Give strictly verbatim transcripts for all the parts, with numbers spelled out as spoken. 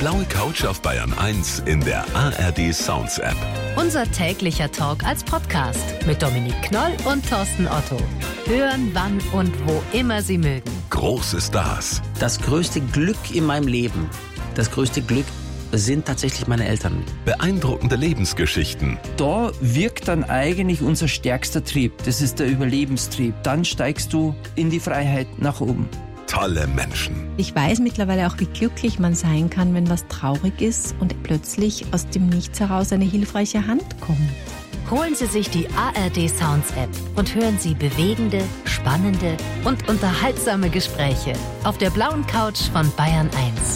blaue Couch auf Bayern eins in der A R D Sounds App. Unser täglicher Talk als Podcast mit Dominik Knoll und Thorsten Otto. Hören, wann und wo immer Sie mögen. Große Stars. Das größte Glück in meinem Leben, das größte Glück sind tatsächlich meine Eltern. Beeindruckende Lebensgeschichten. Da wirkt dann eigentlich unser stärkster Trieb. Das ist der Überlebenstrieb. Dann steigst du in die Freiheit nach oben. Tolle Menschen. Ich weiß mittlerweile auch, wie glücklich man sein kann, wenn was traurig ist und plötzlich aus dem Nichts heraus eine hilfreiche Hand kommt. Holen Sie sich die A R D Sounds App und hören Sie bewegende, spannende und unterhaltsame Gespräche auf der blauen Couch von Bayern eins.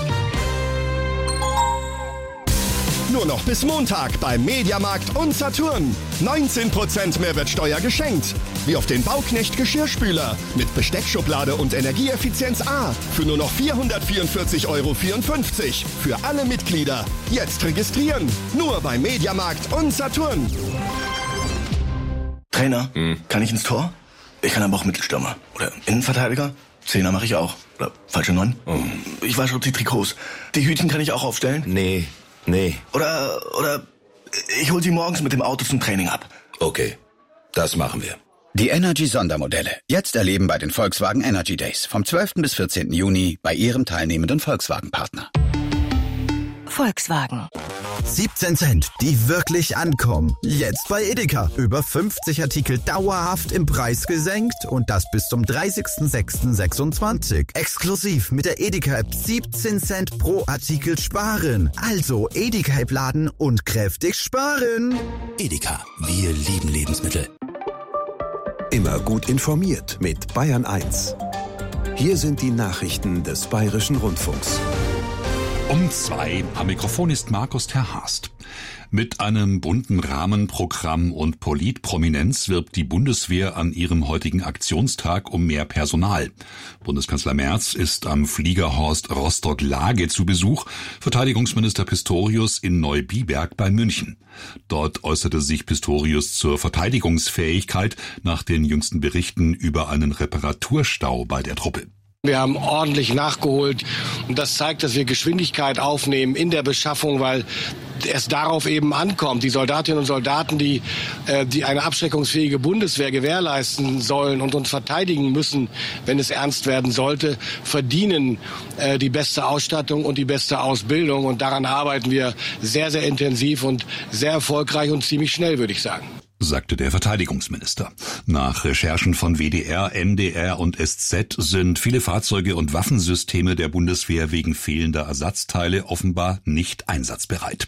Nur noch bis Montag beim Mediamarkt und Saturn. neunzehn Prozent Mehrwertsteuer geschenkt. Wie auf den Bauknecht Geschirrspüler mit Besteckschublade und Energieeffizienz A für nur noch vierhundertvierundvierzig Euro vierundfünfzig. Für alle Mitglieder. Jetzt registrieren. Nur beim Mediamarkt und Saturn. Trainer, hm. kann ich ins Tor? Ich kann aber auch Mittelstürmer. Oder Innenverteidiger? Zehner mache ich auch. Oder falsche Neun? Oh. Ich wasche die Trikots. Die Hütchen kann ich auch aufstellen? Nee. Nee. Oder, oder ich hol sie morgens mit dem Auto zum Training ab. Okay, das machen wir. Die Energy-Sondermodelle. Jetzt erleben bei den Volkswagen Energy Days vom zwölften bis vierzehnten Juni bei Ihrem teilnehmenden Volkswagen-Partner. Volkswagen. siebzehn Cent, die wirklich ankommen. Jetzt bei Edeka. Über fünfzig Artikel dauerhaft im Preis gesenkt und das bis zum dreißigsten sechsten sechsundzwanzig. Exklusiv mit der Edeka-App siebzehn Cent pro Artikel sparen. Also Edeka-App laden und kräftig sparen. Edeka, wir lieben Lebensmittel. Immer gut informiert mit Bayern eins. Hier sind die Nachrichten des Bayerischen Rundfunks. Um zwei. Am Mikrofon ist Markus Terhast. Mit einem bunten Rahmenprogramm und Politprominenz wirbt die Bundeswehr an ihrem heutigen Aktionstag um mehr Personal. Bundeskanzler Merz ist am Fliegerhorst Rostock-Lage zu Besuch, Verteidigungsminister Pistorius in Neubiberg bei München. Dort äußerte sich Pistorius zur Verteidigungsfähigkeit nach den jüngsten Berichten über einen Reparaturstau bei der Truppe. Wir haben ordentlich nachgeholt und das zeigt, dass wir Geschwindigkeit aufnehmen in der Beschaffung, weil es darauf eben ankommt. Die Soldatinnen und Soldaten, die, äh, die eine abschreckungsfähige Bundeswehr gewährleisten sollen und uns verteidigen müssen, wenn es ernst werden sollte, verdienen äh, die beste Ausstattung und die beste Ausbildung. Und daran arbeiten wir sehr, sehr intensiv und sehr erfolgreich und ziemlich schnell, würde ich sagen. Sagte der Verteidigungsminister. Nach Recherchen von W D R, N D R und S Z sind viele Fahrzeuge und Waffensysteme der Bundeswehr wegen fehlender Ersatzteile offenbar nicht einsatzbereit.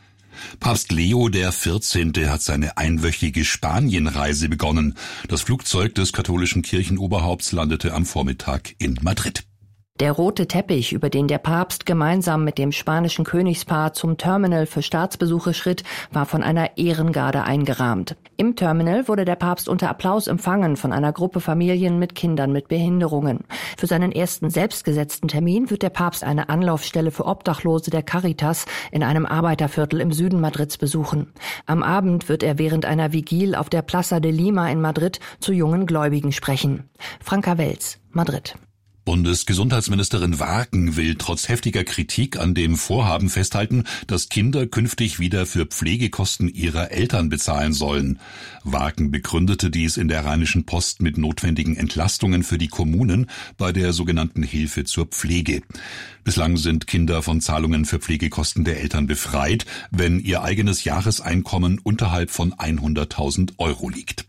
Papst Leo der vierzehnte hat seine einwöchige Spanienreise begonnen. Das Flugzeug des katholischen Kirchenoberhaupts landete am Vormittag in Madrid. Der rote Teppich, über den der Papst gemeinsam mit dem spanischen Königspaar zum Terminal für Staatsbesuche schritt, war von einer Ehrengarde eingerahmt. Im Terminal wurde der Papst unter Applaus empfangen von einer Gruppe Familien mit Kindern mit Behinderungen. Für seinen ersten selbstgesetzten Termin wird der Papst eine Anlaufstelle für Obdachlose der Caritas in einem Arbeiterviertel im Süden Madrids besuchen. Am Abend wird er während einer Vigil auf der Plaza de Lima in Madrid zu jungen Gläubigen sprechen. Franka Welz, Madrid. Bundesgesundheitsministerin Warken will trotz heftiger Kritik an dem Vorhaben festhalten, dass Kinder künftig wieder für Pflegekosten ihrer Eltern bezahlen sollen. Warken begründete dies in der Rheinischen Post mit notwendigen Entlastungen für die Kommunen bei der sogenannten Hilfe zur Pflege. Bislang sind Kinder von Zahlungen für Pflegekosten der Eltern befreit, wenn ihr eigenes Jahreseinkommen unterhalb von hunderttausend Euro liegt.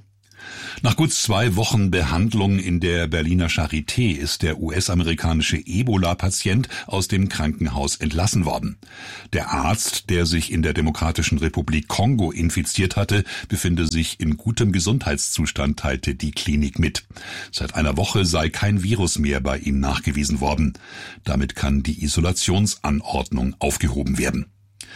Nach gut zwei Wochen Behandlung in der Berliner Charité ist der U S-amerikanische Ebola-Patient aus dem Krankenhaus entlassen worden. Der Arzt, der sich in der Demokratischen Republik Kongo infiziert hatte, befinde sich in gutem Gesundheitszustand, teilte die Klinik mit. Seit einer Woche sei kein Virus mehr bei ihm nachgewiesen worden. Damit kann die Isolationsanordnung aufgehoben werden.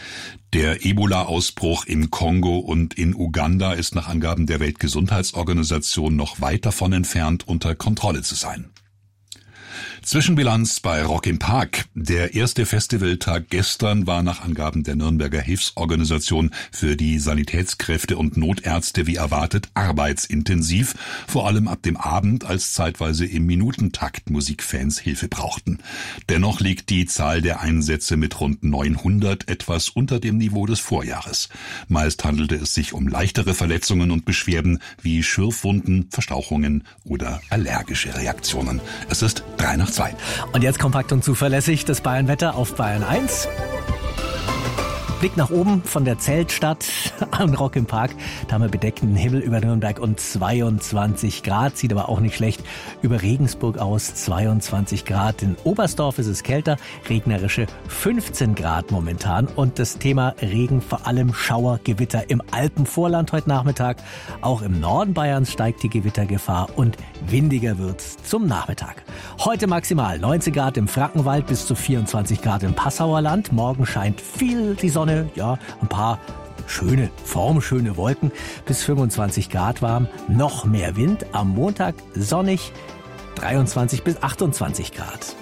Der Ebola-Ausbruch im Kongo und in Uganda ist nach Angaben der Weltgesundheitsorganisation noch weit davon entfernt, unter Kontrolle zu sein. Zwischenbilanz bei Rock im Park. Der erste Festivaltag gestern war nach Angaben der Nürnberger Hilfsorganisation für die Sanitätskräfte und Notärzte wie erwartet arbeitsintensiv, vor allem ab dem Abend, als zeitweise im Minutentakt Musikfans Hilfe brauchten. Dennoch liegt die Zahl der Einsätze mit rund neunhundert etwas unter dem Niveau des Vorjahres. Meist handelte es sich um leichtere Verletzungen und Beschwerden wie Schürfwunden, Verstauchungen oder allergische Reaktionen. Es ist drei nach zwei. Und jetzt kompakt und zuverlässig das Bayernwetter auf Bayern eins. Blick nach oben von der Zeltstadt am Rock im Park. Da haben wir bedeckten Himmel über Nürnberg und zweiundzwanzig Grad. Sieht aber auch nicht schlecht über Regensburg aus. zweiundzwanzig Grad. In Oberstdorf ist es kälter. Regnerische fünfzehn Grad momentan. Und das Thema Regen, vor allem Schauer, Gewitter im Alpenvorland heute Nachmittag. Auch im Norden Bayerns steigt die Gewittergefahr und windiger wird's zum Nachmittag. Heute maximal neunzehn Grad im Frankenwald bis zu vierundzwanzig Grad im Passauer Land. Morgen scheint viel die Sonne. Ja, ein paar schöne, formschöne Wolken, bis fünfundzwanzig Grad warm, noch mehr Wind, am Montag sonnig, dreiundzwanzig bis achtundzwanzig Grad.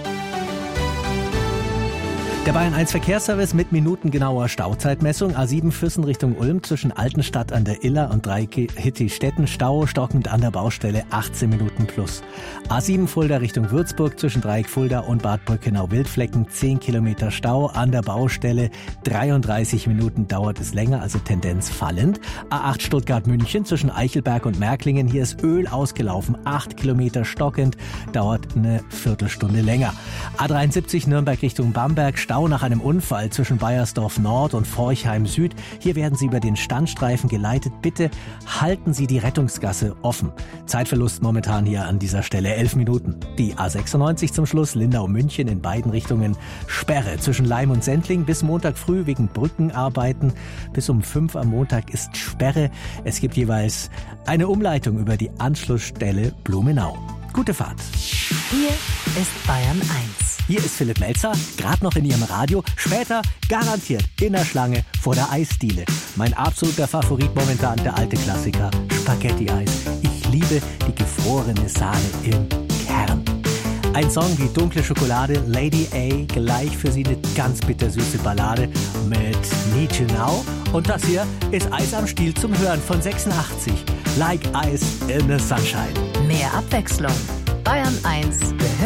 Der Bayern eins Verkehrsservice mit minutengenauer Stauzeitmessung. A sieben Füssen Richtung Ulm zwischen Altenstadt an der Iller und Dreikitti-Stetten Stau, stockend an der Baustelle achtzehn Minuten plus. A sieben Fulda Richtung Würzburg zwischen Dreieck Fulda und Bad Brückenau-Wildflecken zehn Kilometer Stau an der Baustelle. dreiunddreißig Minuten dauert es länger, also Tendenz fallend. A acht Stuttgart-München zwischen Eichelberg und Märklingen. Hier ist Öl ausgelaufen. acht Kilometer stockend, dauert eine Viertelstunde länger. A dreiundsiebzig Nürnberg Richtung Bamberg. Stau nach einem Unfall zwischen Baiersdorf Nord und Forchheim Süd. Hier werden Sie über den Standstreifen geleitet. Bitte halten Sie die Rettungsgasse offen. Zeitverlust momentan hier an dieser Stelle elf Minuten. Die A sechsundneunzig zum Schluss, Lindau-München in beiden Richtungen. Sperre zwischen Leim und Sendling bis Montag früh wegen Brückenarbeiten. Bis um fünf am Montag ist Sperre. Es gibt jeweils eine Umleitung über die Anschlussstelle Blumenau. Gute Fahrt. Hier ist Bayern eins. Hier ist Philipp Melzer, gerade noch in Ihrem Radio, später garantiert in der Schlange vor der Eisdiele. Mein absoluter Favorit momentan, der alte Klassiker, Spaghetti-Eis. Ich liebe die gefrorene Sahne im Kern. Ein Song wie Dunkle Schokolade, Lady A, gleich für Sie eine ganz bittersüße Ballade mit Need You Now. Und das hier ist Eis am Stiel zum Hören von sechsundachtzig. Like Ice in the Sunshine. Mehr Abwechslung. Bayern eins.